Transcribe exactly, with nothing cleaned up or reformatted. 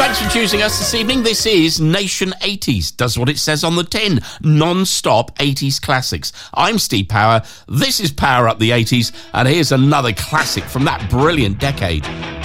Thanks for choosing us this evening. This is Nation eighties. Does what it says on the tin. Non-stop eighties classics. I'm Steve Power. This is Power Up the eighties. And here's another classic from that brilliant decade.